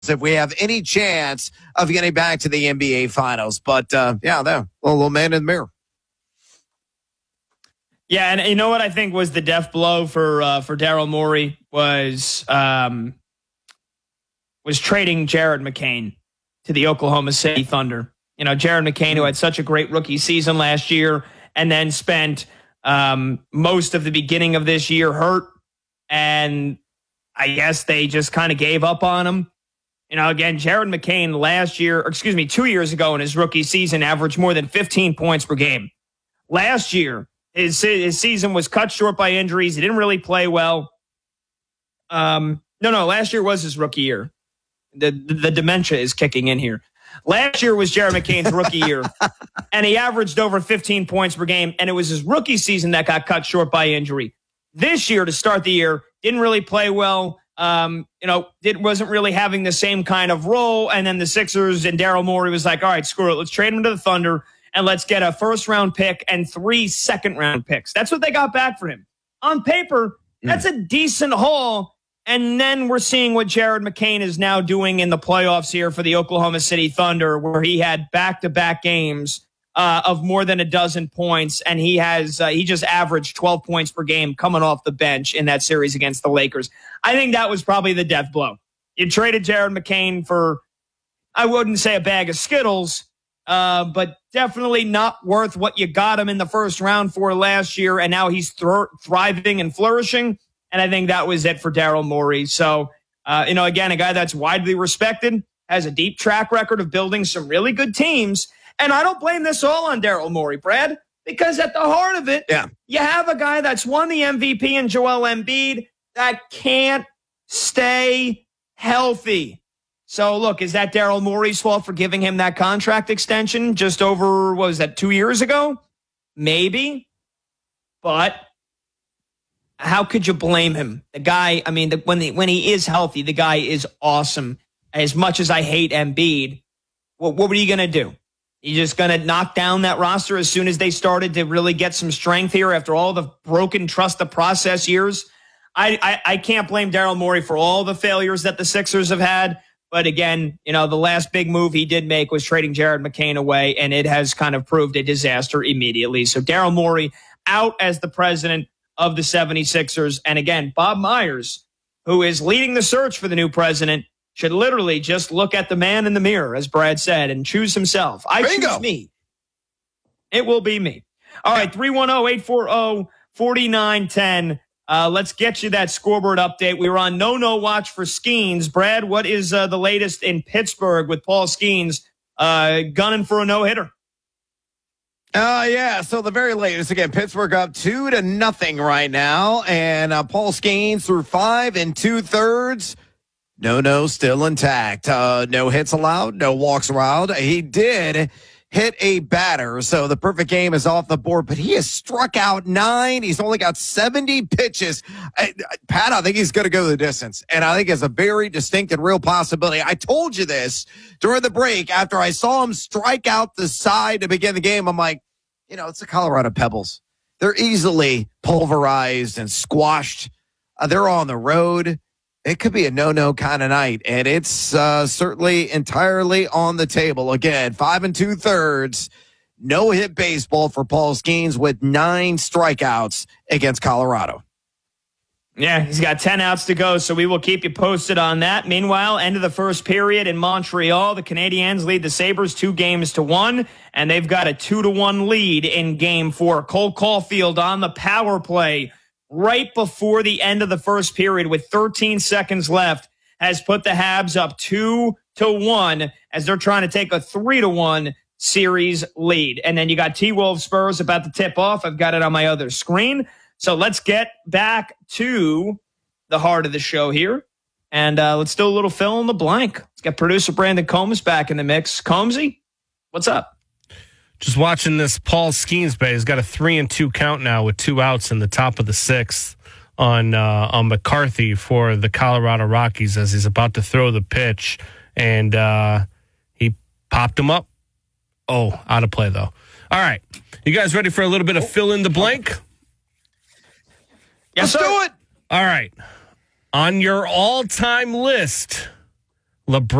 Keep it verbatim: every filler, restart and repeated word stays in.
if we have any chance of getting back to the N B A Finals. But, uh, yeah, there, little, little man in the mirror. Yeah, and you know what I think was the death blow for uh, for Daryl Morey was um, was trading Jared McCain to the Oklahoma City Thunder. You know, Jared McCain, who had such a great rookie season last year and then spent um, most of the beginning of this year hurt. And I guess they just kind of gave up on him. You know, again, Jared McCain last year, or excuse me, two years ago in his rookie season averaged more than fifteen points per game. Last year, his, his season was cut short by injuries. He didn't really play well. Um, no, no, last year was his rookie year. The, the, the dementia is kicking in here. Last year was Jared McCain's rookie year, and he averaged over fifteen points per game, and it was his rookie season that got cut short by injury. This year, to start the year, didn't really play well. Um, you know, it wasn't really having the same kind of role, and then the Sixers and Daryl Morey was like, all right, screw it. Let's trade him to the Thunder, and let's get a first-round pick and three second-round picks. That's what they got back for him. On paper, that's a decent haul. And then we're seeing what Jared McCain is now doing in the playoffs here for the Oklahoma City Thunder, where he had back-to-back games uh, of more than a dozen points, and he has uh, he just averaged twelve points per game coming off the bench in that series against the Lakers. I think that was probably the death blow. You traded Jared McCain for, I wouldn't say a bag of Skittles, uh, but definitely not worth what you got him in the first round for last year, and now he's thr- thriving and flourishing. And I think that was it for Daryl Morey. So, uh, you know, again, a guy that's widely respected, has a deep track record of building some really good teams. And I don't blame this all on Daryl Morey, Brad, because at the heart of it, yeah. you have a guy that's won the M V P in Joel Embiid that can't stay healthy. So, look, is that Daryl Morey's fault for giving him that contract extension just over, what was that, two years ago? Maybe. But how could you blame him? The guy, I mean, the, when, the, when he is healthy, the guy is awesome. As much as I hate Embiid, what, what were you going to do? You just going to knock down that roster as soon as they started to really get some strength here after all the broken trust the process years? I, I, I can't blame Daryl Morey for all the failures that the Sixers have had. But again, you know, the last big move he did make was trading Jared McCain away, and it has kind of proved a disaster immediately. So Daryl Morey out as the president of the seventy-sixers. And again, Bob Myers, who is leading the search for the new president, should literally just look at the man in the mirror, as Brad said, and choose himself. I Bingo. choose me. It will be me. All right, three one zero, eight four zero, four nine one zero. Uh, let's get you that scoreboard update. We were on no-no watch for Skeens. Brad, what is uh, the latest in Pittsburgh with Paul Skeens uh, gunning for a no-hitter? Uh, yeah, so the very latest, again, Pittsburgh up two to nothing right now, and uh, Paul Skeens through five and two-thirds. No, no, still intact. Uh, no hits allowed, no walks allowed. He did hit a batter, so the perfect game is off the board, but he has struck out nine. He's only got seventy pitches. I, Pat, I think he's going to go the distance, and I think it's a very distinct and real possibility. I told you this during the break after I saw him strike out the side to begin the game. I'm like, you know, it's the Colorado Pebbles. They're easily pulverized and squashed. Uh, they're on the road. It could be a no-no kind of night, and it's uh, certainly entirely on the table. Again, five and two-thirds, no-hit baseball for Paul Skeens with nine strikeouts against Colorado. Yeah, he's got ten outs to go, so we will keep you posted on that. Meanwhile, end of the first period in Montreal, the Canadiens lead the Sabres two games to one, and they've got a two to one lead in game four. Cole Caulfield on the power play right before the end of the first period with thirteen seconds left has put the Habs up two to one as they're trying to take a three to one series lead. And then you got T-Wolves Spurs about to tip off. I've got it on my other screen. So let's get back to the heart of the show here. And uh, let's do a little fill in the blank. Let's get producer Brandon Combs back in the mix. Combsy, what's up? Just watching this Paul Skeens bay. He's got a three and two count now with two outs in the top of the sixth on uh, on McCarthy for the Colorado Rockies as he's about to throw the pitch, and uh, he popped him up. Oh, out of play though. All right, you guys ready for a little bit of fill in the blank? Yes, Let's sir. do it. All right, on your all-time list LeBron